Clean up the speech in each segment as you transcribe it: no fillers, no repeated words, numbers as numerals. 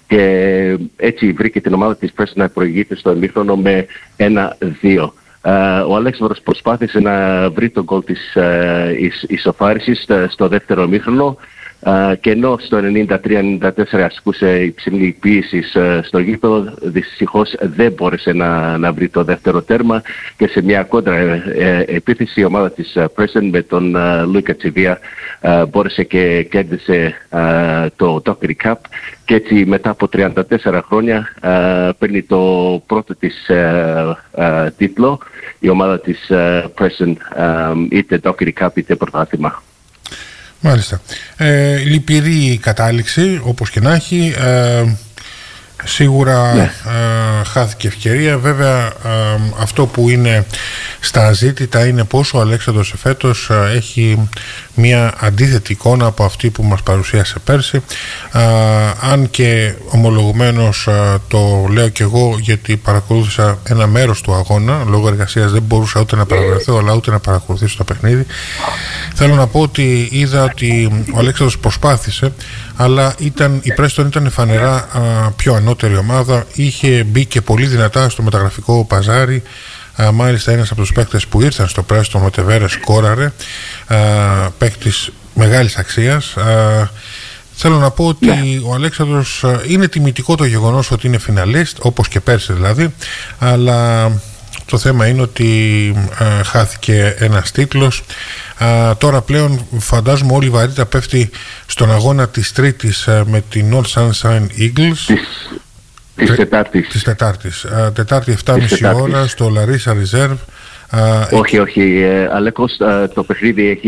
και έτσι βρήκε την ομάδα της Preston να προηγείται στο ημίχρονο με 1-2. Ο Αλέξανδρος προσπάθησε να βρει τον γκολ της ισοφάρισης στο δεύτερο ημίχρονο, και ενώ στο 93-94 ασκούσε υψηλή πίεση στο γήπεδο, δυστυχώς δεν μπόρεσε να βρει το δεύτερο τέρμα, και σε μια κόντρα επίθεση η ομάδα της Preston με τον Λούικα Τσιβία μπόρεσε και κέρδισε το Dockery Cup, και έτσι μετά από 34 χρόνια παίρνει το πρώτο της τίτλο η ομάδα της Preston, είτε Dockery Cup είτε πρωτάθλημα. Μάλιστα. Λυπηρή κατάληξη, όπως και να έχει. Σίγουρα χάθηκε ευκαιρία. Βέβαια αυτό που είναι στα αζήτητα είναι πόσο ο Αλέξανδρος φέτος έχει μια αντίθετη εικόνα από αυτή που μας παρουσίασε πέρσι, αν και ομολογουμένως το λέω και εγώ, γιατί παρακολούθησα ένα μέρος του αγώνα, λόγω εργασίας δεν μπορούσα ούτε να παραβρεθώ αλλά ούτε να παρακολουθήσω το παιχνίδι. Θέλω να πω ότι είδα ότι ο Αλέξανδρος προσπάθησε, αλλά η Preston ήταν φανερά πιο ανώτερη ομάδα, είχε μπει και πολύ δυνατά στο μεταγραφικό παζάρι. Μάλιστα ένας από τους παίκτες που ήρθαν στο Preston, ο Τεβέρες, σκόραρε, παίκτης μεγάλης αξίας. Θέλω να πω ότι ο Αλέξανδρος είναι τιμητικό το γεγονός ότι είναι φιναλίστ, όπως και πέρσι δηλαδή, αλλά το θέμα είναι ότι χάθηκε ένας τίτλος. Τώρα πλέον φαντάζομαι όλη η βαρύτητα πέφτει στον αγώνα της Τρίτης με την North Sunshine Eagles. Της Τετάρτης. Τετάρτη 7.30 ώρα στο Larissa Reserve. Όχι, Αλέκος, το παιχνίδι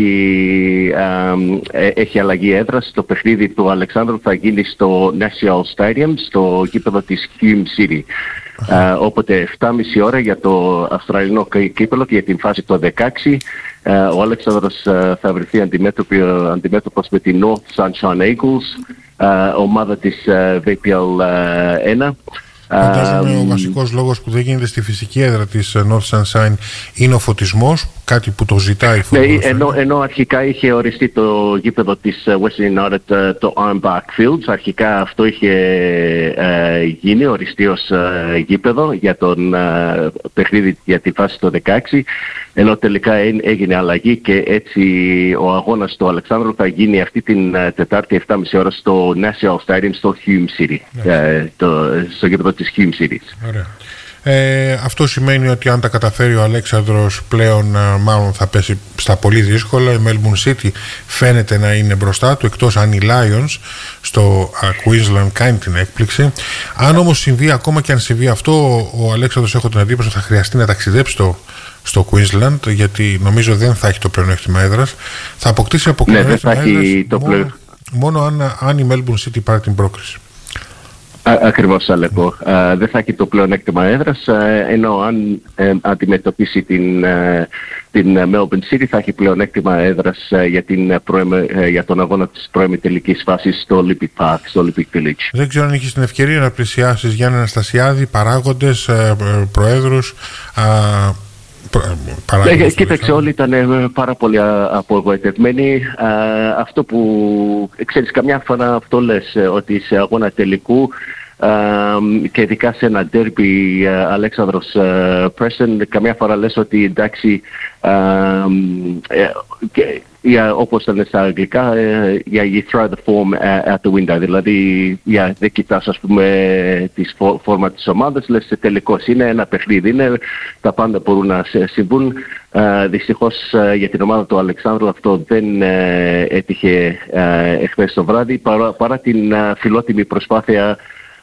έχει αλλαγή έδρας. Το παιχνίδι του Αλεξάνδρου θα γίνει στο National Stadium, στο γήπεδο της Hume City. Όποτε 7.30 ώρα για το Αυστραλινό κύπελλο και για την φάση το 16, ο Αλέξανδρος θα βρεθεί αντιμέτωπος με την North Sunshine Eagles, ομάδα της VPL 1. Φαντάζομαι ο βασικός λόγος που δεν γίνεται στη φυσική έδρα της North Sunshine είναι ο φωτισμός, κάτι που το ζητάει η φωτισμός. Ενώ αρχικά είχε οριστεί το γήπεδο της Western United, το Ironbark Fields, αρχικά αυτό είχε γίνει οριστεί ως γήπεδο για τον παιχνίδι για τη φάση το 16, ενώ τελικά έγινε αλλαγή και έτσι ο αγώνας του Αλεξάνδρου θα γίνει αυτή την Τετάρτη 7.30 ώρα στο National Stadium στο Hume City, στο γήπεδο της Hume City. Ωραία. Αυτό σημαίνει ότι αν τα καταφέρει ο Αλέξανδρος πλέον μάλλον θα πέσει στα πολύ δύσκολα. Η Melbourne City φαίνεται να είναι μπροστά του, εκτός αν οι Lions στο Queensland κάνει την έκπληξη. Αν όμως συμβεί, ακόμα και αν συμβεί αυτό, ο Αλέξανδρος, έχω την εντύπωση ότι θα χρειαστεί να ταξιδέψει στο Queensland, γιατί νομίζω δεν θα έχει το πλεονέκτημα έδρας. Θα αποκτήσει αποκλεονέκτημα έδρας μόνο αν η Melbourne City πάρει την πρόκριση. Ακριβώς, Αλέκο. Δεν θα έχει το πλεονέκτημα έδρας, ενώ αν αντιμετωπίσει την Melbourne City θα έχει πλεονέκτημα έδρας για τον αγώνα της προημιτελικής φάσης στο Olympic Park, στο Olympic Village. Δεν ξέρω αν έχεις την ευκαιρία να πλησιάσεις Γιάννη Αναστασιάδη, παράγοντες, προέδρους. Κοίταξε, όλοι ήταν πάρα πολύ απογοητευμένοι. Αυτό που ξέρεις, καμιά φορά αυτό λες, ότι σε αγώνα τελικού και ειδικά σε ένα ντέρμπι Αλέξανδρος Preston, καμιά φορά λες ότι εντάξει, όπως θα λες στα αγγλικά, you throw the form out the window, δηλαδή δεν κοιτάς ας πούμε τις φόρμα της ομάδας, λες τελικώς είναι ένα παιχνίδι, είναι, τα πάντα μπορούν να συμβούν. Δυστυχώς για την ομάδα του Αλεξάνδρου αυτό δεν έτυχε εχθές το βράδυ, παρά την φιλότιμη προσπάθεια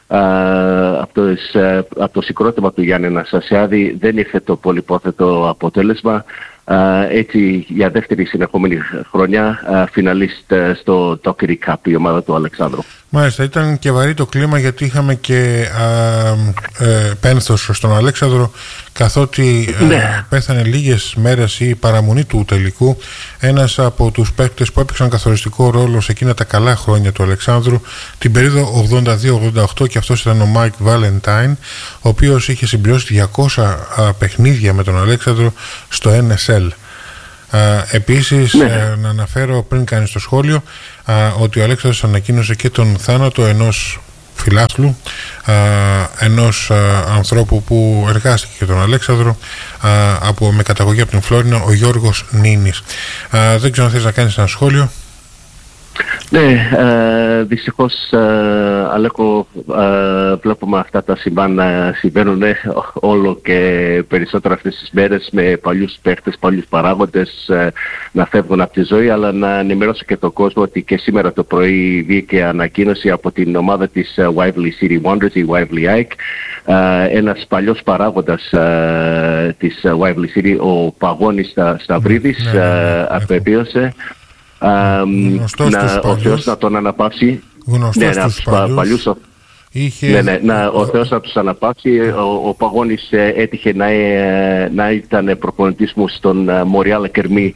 από το συγκρότημα του Γιάννη Αναστασιάδη. Δεν ήρθε το πολυπόθετο αποτέλεσμα. Έτσι για δεύτερη συνεχόμενη χρονιά φιναλίστ στο Dockery Cup η ομάδα του Αλεξάνδρου. Μάλιστα, ήταν και βαρύ το κλίμα, γιατί είχαμε και πένθος στον Αλέξανδρο, καθότι πέθανε λίγες μέρες η παραμονή του τελικού ένας από τους παίκτες που έπαιξαν καθοριστικό ρόλο σε εκείνα τα καλά χρόνια του Αλεξάνδρου, την περίοδο 82-88, και αυτός ήταν ο Mike Valentine, ο οποίος είχε συμπληρώσει 200 παιχνίδια με τον Αλέξανδρο στο NSL. Επίσης να αναφέρω πριν κάνεις το σχόλιο ότι ο Αλέξανδρος ανακοίνωσε και τον θάνατο ενός φιλάθλου, ενός ανθρώπου που εργάστηκε και τον Αλέξανδρο, με καταγωγή από την Φλόρινα, ο Γιώργος Νίνης. Δεν ξέρω αν θες να κάνεις ένα σχόλιο. Ναι, δυστυχώς, Αλέκο, βλέπουμε αυτά τα συμβάντα συμβαίνουν όλο και περισσότερο αυτές τις μέρες, με παλιούς παίχτες, παλιούς παράγοντες να φεύγουν από τη ζωή, αλλά να ενημερώσω και τον κόσμο ότι και σήμερα το πρωί βγήκε ανακοίνωση από την ομάδα της Waverley City Wanderers, η Waverley Ike, ένας παλιός παράγοντας της Waverley City, ο Παγώνης Σταυρίδης, απεβίωσε. Ο Θεός να τον αναπαύσει. Γνωστός στους παλιούς. Ο Θεός να τους αναπαύσει. Ο Παγώνης έτυχε να ήταν προπονητής μου στον Μοριάλ Ακερμή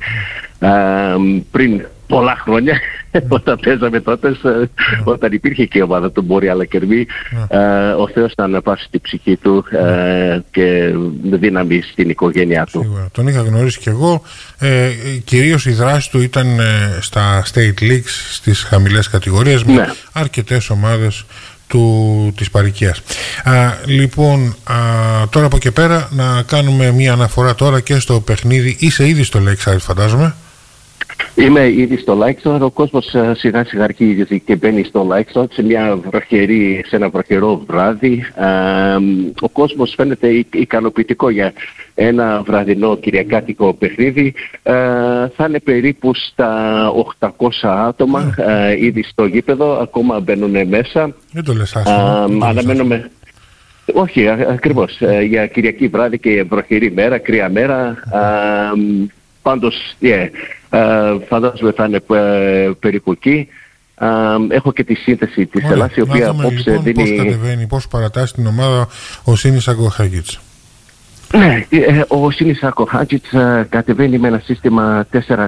πριν πολλά χρόνια, όταν παίζαμε τότε, όταν υπήρχε και η ομάδα του Μοριάλ Ακερμή. Ο Θεός να αναπαύσει την ψυχή του και δύναμη στην οικογένειά του. Σίγουρα. Τον είχα γνωρίσει κι εγώ. Κυρίως η δράση του ήταν στα State Leagues, στις χαμηλές κατηγορίες, με αρκετές ομάδες της παροικίας. Λοιπόν, τώρα από και πέρα να κάνουμε μια αναφορά τώρα και στο παιχνίδι. Είσαι ήδη στο Lakeside, φαντάζομαι. Είμαι ήδη στο Lakeside. Ο κόσμος σιγά σιγά αρχίζει και μπαίνει στο Lakeside σε ένα βροχερό βράδυ. Ο κόσμος φαίνεται ικανοποιητικό για ένα βραδινό κυριακάτικο παιχνίδι. Θα είναι περίπου στα 800 άτομα ήδη στο γήπεδο. Ακόμα μπαίνουν μέσα. Δεν το λες άσχημα. Αναμένουμε. Όχι, ακριβώς. Για Κυριακή βράδυ και βροχερή μέρα, κρύα μέρα. Πάντως, φαντάζομαι θα είναι περίπου εκεί. Έχω και τη σύνθεση της Ελλάδας, η οποία απόψε λοιπόν, δίνει... Πώς κατεβαίνει, πώς παρατάσσει την ομάδα ο Σίνης Ακοχάγιτς. Ναι, ο Σίνης Ακοχάγιτς κατεβαίνει με ένα σύστημα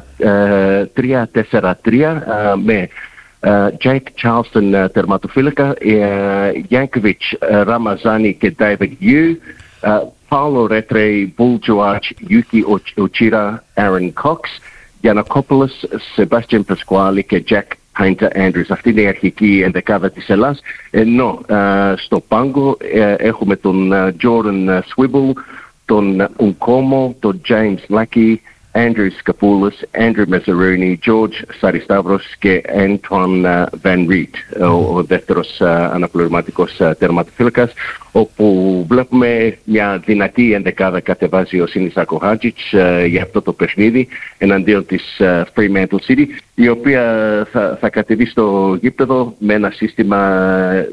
3-4-3 με Jake Charleston τερματοφύλακα, Yankovic, Ramazani και David Yu, Paulo Retre, Bull George, Yuki Ochira, Aaron Cox, Giannakopoulos, Sebastian Pasquale και Jack Painter Andrews. Αυτή είναι η αρχική ενδεκάδα της Ελλάδας. Ενώ στο πάγκο έχουμε τον Jordan Swibble, τον Unkomo, τον James Lackey, Andrew Skapoulos, Andrew Mezzaroni, George Saristabros και Anton Van Riet, ο δεύτερος αναπληρωματικός τερματοφύλακας, όπου βλέπουμε μια δυνατή ενδεκάδα κατεβάζει ο Σίνης Ακοχάγιτς για αυτό το παιχνίδι εναντίον της Fremantle City, η οποία θα κατεβεί στο γήπεδο με ένα σύστημα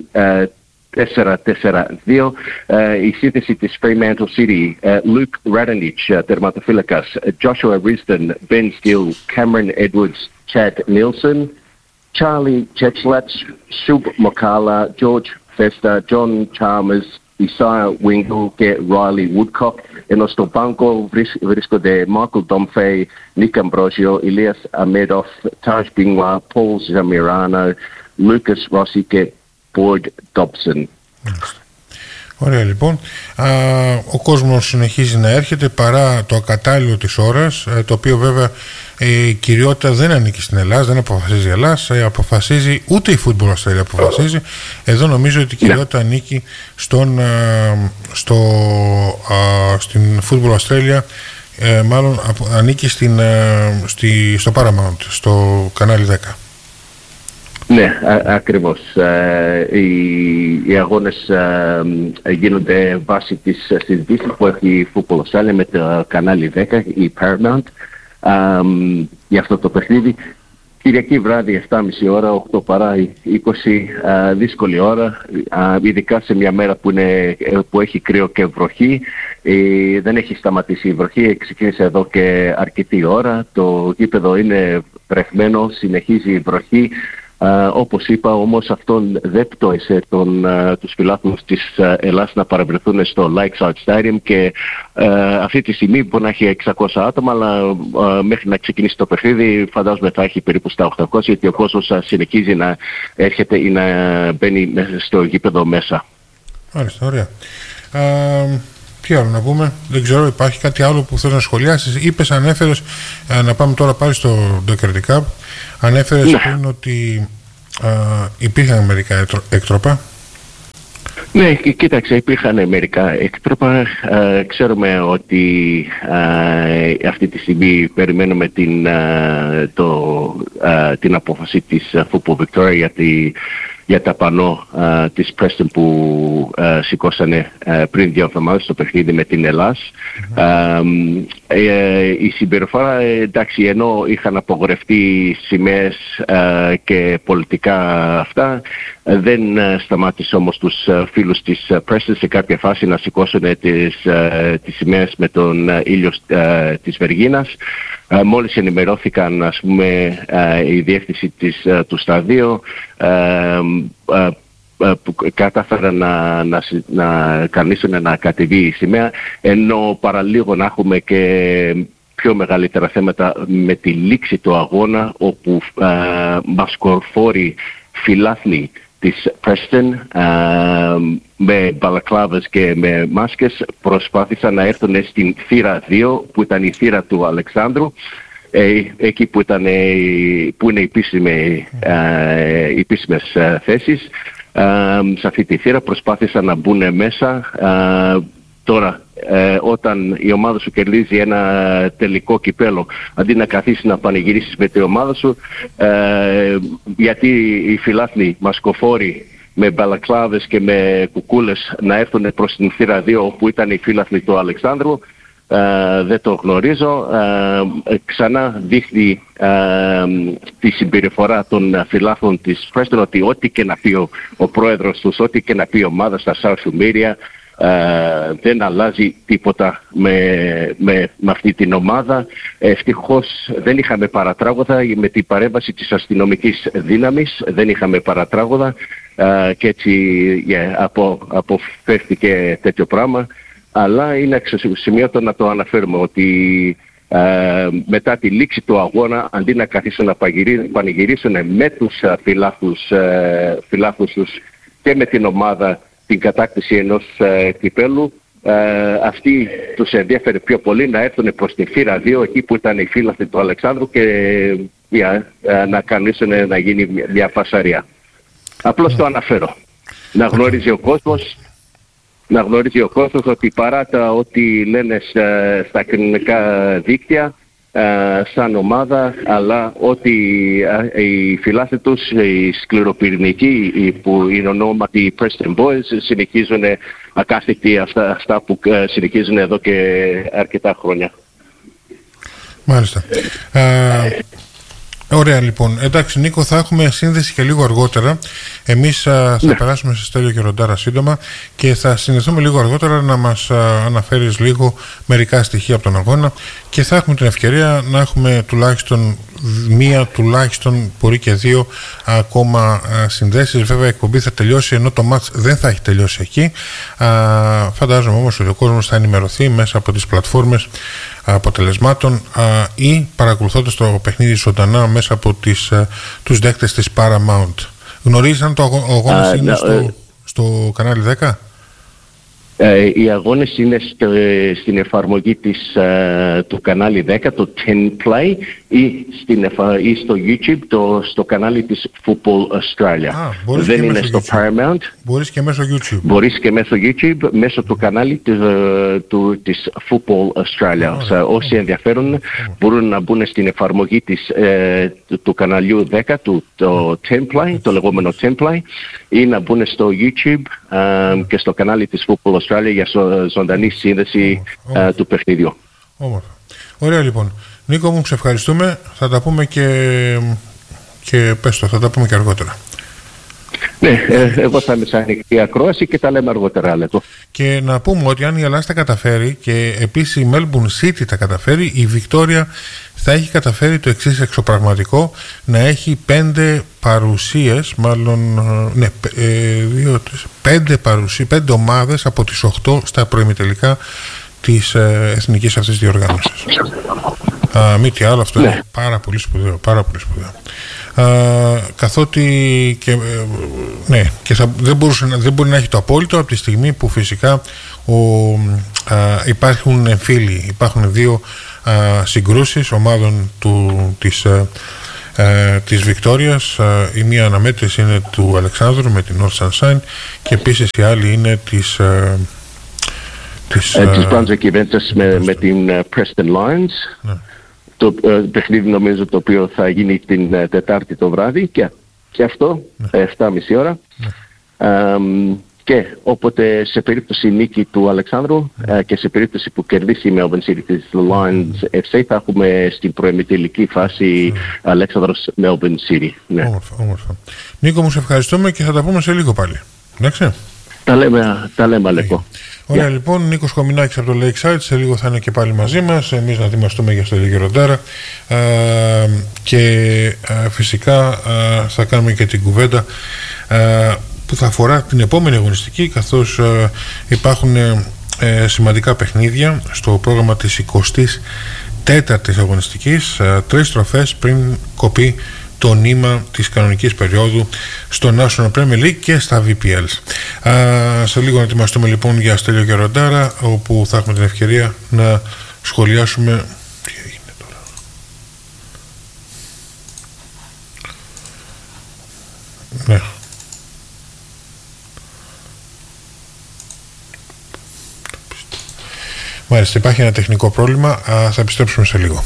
4-4-2. Η σύνθεση της Fremantle City, Luke Radonjic, τερματοφύλακας, Joshua Risden, Ben Steele, Cameron Edwards, Chad Nielsen, Charlie Chechlats, Shub Mokala, George Festa, John Chalmers, Isaiah Wingle και Riley Woodcock. Ενώ στο πάγκο βρίσκονται Michael Domfey, Nick Ambrosio, Elias Ahmedov, Taj Bingwa, Paul Zamirano, Lucas Rossi και Boyd Dobson. Ωραία, λοιπόν. Ο κόσμος συνεχίζει να έρχεται παρά το ακατάλληλο της ώρας, το οποίο βέβαια η κυριότητα δεν ανήκει στην Ελλάδα, δεν αποφασίζει η Ελλάδα, αποφασίζει ούτε η Football Australia αποφασίζει. Εδώ νομίζω ότι η κυριότητα ανήκει στην Football Australia, μάλλον ανήκει στο Paramount, στο κανάλι 10. Ναι, ακριβώς. Οι αγώνες γίνονται βάσει της συζήτησης που έχει η Football Australia με το κανάλι 10, η Paramount, για αυτό το παιχνίδι. Κυριακή βράδυ, 7.30 ώρα, 8 παρά 20, δύσκολη ώρα, ειδικά σε μια μέρα που έχει κρύο και βροχή. Δεν έχει σταματήσει η βροχή, ξεκίνησε εδώ και αρκετή ώρα. Το γήπεδο είναι βρεχμένο, συνεχίζει η βροχή. Όπως είπα, όμως αυτόν δεν πτώησε τους φιλάθλους της Ελλάδας να παρευρεθούν στο Lakeside Stadium και αυτή τη στιγμή μπορεί να έχει 600 άτομα, αλλά μέχρι να ξεκινήσει το παιχνίδι φαντάζομαι θα έχει περίπου στα 800, γιατί ο κόσμος συνεχίζει να έρχεται ή να μπαίνει στο γήπεδο μέσα. Μάλιστα, ωραία. Τι άλλο να πούμε, δεν ξέρω, υπάρχει κάτι άλλο που θέλω να σχολιάσεις? Ανέφερες, να πάμε τώρα πάλι στο Doherty Cup. Ανέφερες πριν ότι υπήρχαν μερικά έκτροπα. Ναι, κοίταξε, υπήρχαν μερικά έκτροπα. Ξέρουμε ότι αυτή τη στιγμή περιμένουμε την απόφαση της Football Victoria για τα πανό της Preston που σηκώσανε πριν 2 εβδομάδες στο παιχνίδι με την Ελλάς. Η συμπεριφορά, εντάξει, ενώ είχαν απογορευτεί σημαίες και πολιτικά αυτά, δεν σταμάτησε όμως τους φίλους της Preston σε κάποια φάση να σηκώσουν τις σημαίες με τον ήλιο της Βεργίνας. Μόλις ενημερώθηκαν, ας πούμε, η διεύθυνση του σταδίου, που κατάφεραν να κανήσουν να κατεβεί η σημαία, ενώ παραλίγο να έχουμε και πιο μεγαλύτερα θέματα με τη λήξη του αγώνα, όπου μασκοφόροι φιλάθλοι της Preston με μπαλακλάβες και με μάσκες προσπάθησαν να έρθουν στην θύρα 2, που ήταν η θύρα του Αλεξάνδρου, εκεί που είναι επίσημες θέσεις. Σε αυτή τη θύρα προσπάθησαν να μπουν μέσα. Τώρα, όταν η ομάδα σου κερδίζει ένα τελικό κυπέλο, αντί να καθίσεις να πανηγυρίσεις με την ομάδα σου, γιατί οι φιλάθλοι μασκοφόροι με μπαλακλάβες και με κουκούλες να έρθουν προς την θύρα 2, όπου ήταν οι φίλαθλοι του Αλεξάνδρου, δεν το γνωρίζω. Ξανά δείχνει τη συμπεριφορά των φιλάθλων της Preston, ότι ό,τι και να πει ο πρόεδρος τους, ό,τι και να πει η ομάδα στα social media, δεν αλλάζει τίποτα με αυτή την ομάδα. Ευτυχώς δεν είχαμε παρατράγωδα με την παρέμβαση της αστυνομικής δύναμης, δεν είχαμε παρατράγωδα και έτσι αποφεύθηκε τέτοιο πράγμα. Αλλά είναι αξιοσημείωτο να το αναφέρουμε ότι μετά τη λήξη του αγώνα, αντί να καθίσουν να πανηγυρίσουν με τους φιλάθλους τους και με την ομάδα την κατάκτηση ενός κυπέλου, αυτοί τους ενδιαφέρει πιο πολύ να έρθουν προς την θύρα 2, εκεί που ήταν οι φίλαθλοι του Αλεξάνδρου, και να κανήσουν να γίνει μια φασαρία. Απλώς το αναφέρω. Να γνωρίζει ο κόσμος. Να γνωρίζει ο κόσμος ότι παρά τα ό,τι λένε στα κοινωνικά δίκτυα, σαν ομάδα, αλλά ότι οι φιλάθλοι τους, οι σκληροπυρηνικοί που είναι ονόματι Preston Boys, συνεχίζουν ακάθεκτοι αυτά που συνεχίζουν εδώ και αρκετά χρόνια. Μάλιστα. Ωραία, λοιπόν. Εντάξει, Νίκο, θα έχουμε σύνδεση και λίγο αργότερα. Εμείς θα περάσουμε σε Στέλιο και Ροντάρα σύντομα και θα συνδεθούμε λίγο αργότερα να μας αναφέρεις λίγο μερικά στοιχεία από τον αγώνα, και θα έχουμε την ευκαιρία να έχουμε τουλάχιστον μία, τουλάχιστον μπορεί και 2 ακόμα συνδέσεις. Βέβαια η εκπομπή θα τελειώσει, ενώ το μάτς δεν θα έχει τελειώσει εκεί. Φαντάζομαι όμως ότι ο κόσμος θα ενημερωθεί μέσα από τις πλατφόρμες αποτελεσμάτων ή παρακολουθώντας το παιχνίδι ζωντανά μέσα από τους δέκτες της Paramount. Γνωρίζεις αν το αγώνας είναι στο κανάλι 10? Οι αγώνες είναι στην εφαρμογή του κανάλι 10, το 10play, ή στο YouTube, στο κανάλι της Football Australia. Δεν είναι στο Paramount. Μπορείς και μέσω YouTube. Μπορείς και μέσω YouTube, μέσω του κανάλι της Football Australia. Όσοι ενδιαφέρουν μπορούν να μπουν στην εφαρμογή του καναλιού 10, το 10play, το λεγόμενο 10play, ή να μπουν στο YouTube και στο κανάλι της Football Australia για ζωντανή σύνδεση του παιχνίδιου. Ωραία, λοιπόν. Νίκο μου, σε ευχαριστούμε. Θα τα πούμε και πες το, θα τα πούμε και αργότερα. Ναι, εγώ θα είμαι σε ανοιχτή ακρόαση και τα λέμε αργότερα. Και να πούμε ότι αν η Ελλάδα τα καταφέρει και επίσης η Melbourne City τα καταφέρει, η Βικτόρια θα έχει καταφέρει το εξής εξωπραγματικό, να έχει 5 παρουσίες, μάλλον 5 ομάδες από τις 8 στα προημιτελικά της εθνικής αυτής διοργάνωσης. Μη τι άλλο, αυτό είναι πάρα πολύ σπουδαίο, πάρα πολύ σπουδαίο. Καθότι και δεν μπορεί να έχει το απόλυτο, από τη στιγμή που φυσικά υπάρχουν φίλοι, υπάρχουν 2 συγκρούσεις ομάδων της της Βικτόριας. Η μία αναμέτρηση είναι του Αλεξάνδρου με την North Sunshine και επίσης η άλλη είναι της Brunswick Juventus με την Preston Lions. Ναι. Το παιχνίδι νομίζω το οποίο θα γίνει την Τετάρτη το βράδυ και αυτό 7.30 ώρα. Ναι. Και όποτε σε περίπτωση νίκη του Αλεξάνδρου και σε περίπτωση που κερδίσει η Melbourne City της Lions FC θα έχουμε στην προημιτελική φάση Αλέξανδρος Melbourne City. Ναι. Όμορφα. Νίκο, μου σε ευχαριστούμε και θα τα πούμε σε λίγο πάλι. Εντάξει. Τα λέμε Αλέκο. Ωραία, λοιπόν, Νίκος Κομινάκης από το Lakeside, σε λίγο θα είναι και πάλι μαζί μας, εμείς να ετοιμαστούμε για Στέλιο Γεροντάρα και φυσικά θα κάνουμε και την κουβέντα που θα αφορά την επόμενη αγωνιστική, καθώς υπάρχουν σημαντικά παιχνίδια στο πρόγραμμα της 24ης αγωνιστικής, 3 στροφές πριν κοπεί το νήμα της κανονικής περίοδου στο National Premier League και στα VPLs. Σε λίγο να ετοιμαστούμε λοιπόν για Στέλιο Γεροντάρα, όπου θα έχουμε την ευκαιρία να σχολιάσουμε τι έγινε τώρα. Ναι. Μάλιστα, υπάρχει ένα τεχνικό πρόβλημα, θα επιστρέψουμε σε λίγο.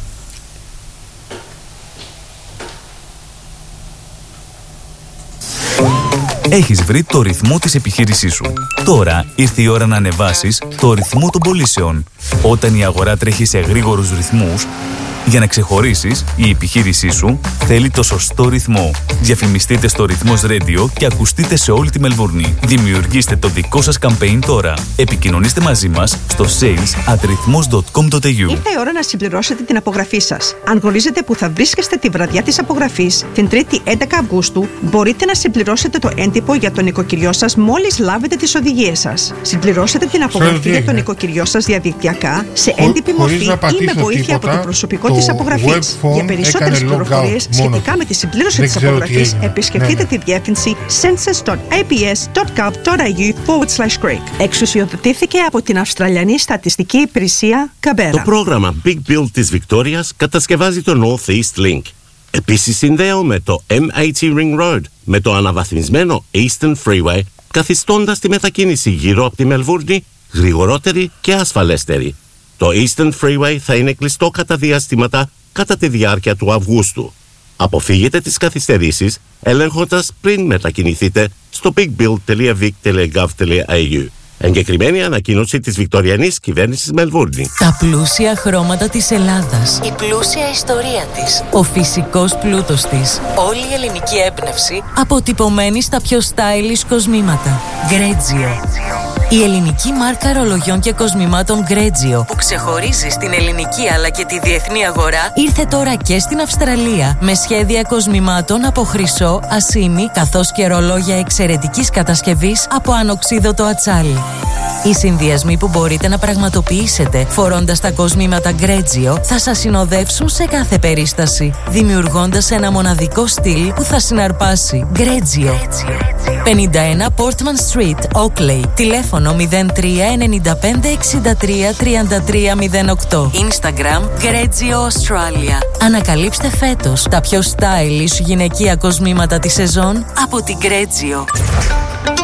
Έχεις βρει το ρυθμό της επιχείρησής σου. Τώρα ήρθε η ώρα να ανεβάσεις το ρυθμό των πωλήσεων. Όταν η αγορά τρέχει σε γρήγορους ρυθμούς, για να ξεχωρίσεις, η επιχείρησή σου θέλει το σωστό ρυθμό. Διαφημιστείτε στο Ρυθμός Radio και ακουστείτε σε όλη τη Μελβούρνη. Δημιουργήστε το δικό σας campaign τώρα. Επικοινωνήστε μαζί μας στο sales@rythmos.com.au. Ήρθε η ώρα να συμπληρώσετε την απογραφή σας. Αν γνωρίζετε που θα βρίσκεστε τη βραδιά της απογραφής, την 3η 11 Αυγούστου, μπορείτε να συμπληρώσετε το έντυπο για το νοικοκυριό σας μόλις λάβετε τις οδηγίες σας. Συμπληρώστε την απογραφή για το νοικοκυριό σας διαδικτυακά σε έντυπη μορφή ή με βοήθεια από το προσωπικό της απογραφής. Για περισσότερες πληροφορίες σχετικά με τη συμπλήρωση της απογραφής, επισκεφτείτε τη διεύθυνση census.abs.gov.au/Greek. Εξουσιοδοτήθηκε από την Αυστραλιανή Στατιστική Υπηρεσία Καμπέρα. Το πρόγραμμα Big Build της Βικτόριας κατασκευάζει το North East Link. Επίσης συνδέομαι το M80 Ring Road με το αναβαθμισμένο Eastern Freeway, καθιστώντας τη μετακίνηση γύρω από τη Μελβούρνη γρηγορότερη και ασφαλέστερη. Το Eastern Freeway θα είναι κλειστό κατά διαστήματα κατά τη διάρκεια του Αυγούστου. Αποφύγετε τις καθυστερήσεις ελέγχοντας πριν μετακινηθείτε στο bigbuild.vic.gov.au. Εγκεκριμένη ανακοίνωση της Βικτωριανής Κυβέρνησης Μελβούρνη. Τα πλούσια χρώματα της Ελλάδας, η πλούσια ιστορία της, ο φυσικός πλούτος της, όλη η ελληνική έμπνευση αποτυπωμένη στα πιο stylish κοσμήματα. Grezio. Η ελληνική μάρκα ρολογιών και κοσμημάτων Grezio, που ξεχωρίζει στην ελληνική αλλά και τη διεθνή αγορά, ήρθε τώρα και στην Αυστραλία με σχέδια κοσμημάτων από χρυσό, ασήμι, καθώς και ρολόγια εξαιρετικής κατασκευής από ανοξίδωτο ατσάλι. Οι συνδυασμοί που μπορείτε να πραγματοποιήσετε φορώντας τα κοσμήματα Grezio θα σας συνοδεύσουν σε κάθε περίσταση, δημιουργώντας ένα μοναδικό στυλ που θα συναρπάσει. Grezio. 51 Portman Street, Oakley. Τηλέφωνο 03 95 63 33 08. Instagram Grezio Australia. Ανακαλύψτε φέτος τα πιο stylish γυναικεία κοσμήματα της σεζόν από την Grezio.